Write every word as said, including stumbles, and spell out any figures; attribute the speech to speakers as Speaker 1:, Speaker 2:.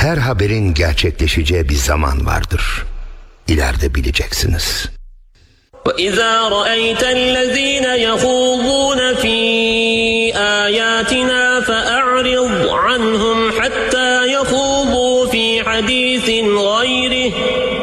Speaker 1: Her haberin gerçekleşeceği bir zaman vardır. İleride bileceksiniz.
Speaker 2: وَإِذَا رَأَيْتَ الَّذ۪ينَ يَخُوضُونَ ف۪ي آيَاتِنَا فَأَعْرِضْ عَنْهُمْ حَتَّى يَخُوضُوا ف۪ي حَد۪يثٍ غَيْرِهِ